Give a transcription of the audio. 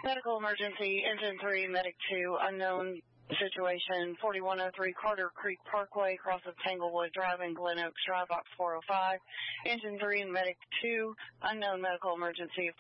Medical emergency, engine 3, medic 2, unknown situation, 4103 Carter Creek Parkway, cross of Tanglewood Drive and Glen Oaks Drive, box 405. Engine 3 and medic 2, unknown medical emergency,